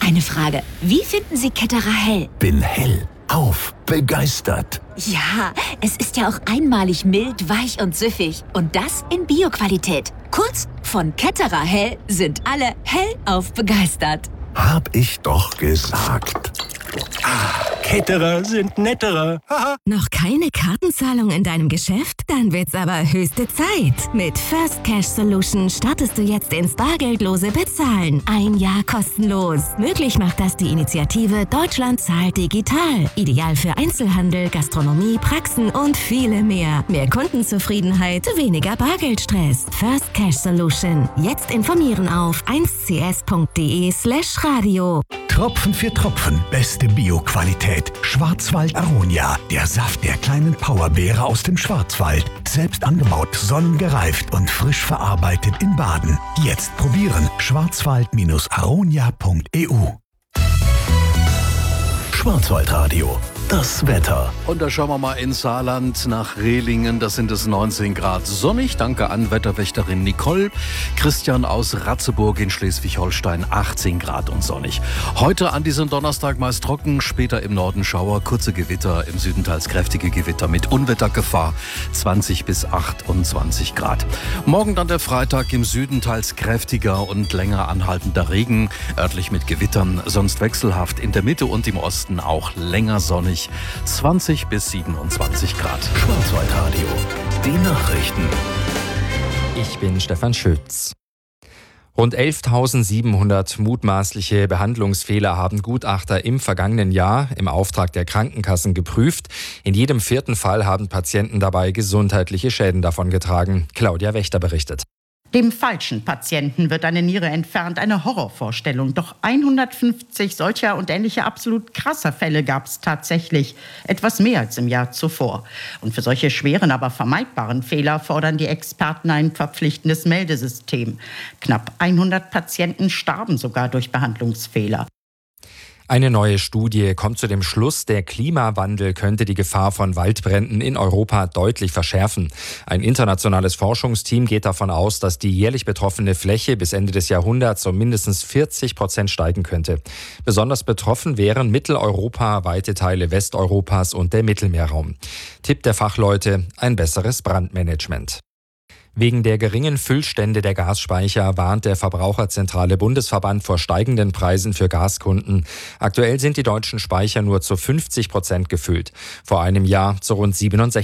eine Frage. Wie finden Sie Ketterer Hell? Bin hellauf begeistert. Ja, es ist ja auch einmalig mild, weich und süffig. Und das in Bio-Qualität. Kurz, von Ketterer Hell sind alle hellauf begeistert. Hab ich doch gesagt. Ketterer sind netterer. Noch keine Kartenzahlung in deinem Geschäft? Dann wird's aber höchste Zeit. Mit First Cash Solution startest du jetzt ins bargeldlose Bezahlen. 1 Jahr kostenlos. Möglich macht das die Initiative Deutschland zahlt digital. Ideal für Einzelhandel, Gastronomie, Praxen und viele mehr. Mehr Kundenzufriedenheit, weniger Bargeldstress. First Cash Solution. Jetzt informieren auf 1cs.de/radio. Tropfen für Tropfen, beste Bio-Qualität. Schwarzwald Aronia, der Saft der kleinen Powerbeere aus dem Schwarzwald. Selbst angebaut, sonnengereift und frisch verarbeitet in Baden. Jetzt probieren. schwarzwald-aronia.eu. Schwarzwaldradio. Das Wetter. Und da schauen wir mal ins Saarland nach Rehlingen. Da sind es 19 Grad sonnig. Danke an Wetterwächterin Nicole. Christian aus Ratzeburg in Schleswig-Holstein 18 Grad und sonnig. Heute an diesem Donnerstag meist trocken, später im Norden Schauer, kurze Gewitter, im Süden teils kräftige Gewitter mit Unwettergefahr 20 bis 28 Grad. Morgen dann der Freitag, im Süden teils kräftiger und länger anhaltender Regen, örtlich mit Gewittern, sonst wechselhaft, in der Mitte und im Osten auch länger sonnig. 20 bis 27 Grad. Schwarzwaldradio. Die Nachrichten. Ich bin Stefan Schütz. Rund 11.700 mutmaßliche Behandlungsfehler haben Gutachter im vergangenen Jahr im Auftrag der Krankenkassen geprüft. In jedem 4. Fall haben Patienten dabei gesundheitliche Schäden davongetragen. Claudia Wächter berichtet. Dem falschen Patienten wird eine Niere entfernt, eine Horrorvorstellung. Doch 150 solcher und ähnlicher absolut krasser Fälle gab es tatsächlich. Etwas mehr als im Jahr zuvor. Und für solche schweren, aber vermeidbaren Fehler fordern die Experten ein verpflichtendes Meldesystem. Knapp 100 Patienten starben sogar durch Behandlungsfehler. Eine neue Studie kommt zu dem Schluss, der Klimawandel könnte die Gefahr von Waldbränden in Europa deutlich verschärfen. Ein internationales Forschungsteam geht davon aus, dass die jährlich betroffene Fläche bis Ende des Jahrhunderts um mindestens 40% steigen könnte. Besonders betroffen wären Mitteleuropa, weite Teile Westeuropas und der Mittelmeerraum. Tipp der Fachleute: ein besseres Brandmanagement. Wegen der geringen Füllstände der Gasspeicher warnt der Verbraucherzentrale Bundesverband vor steigenden Preisen für Gaskunden. Aktuell sind die deutschen Speicher nur zu 50% gefüllt. Vor einem Jahr zu rund 67%.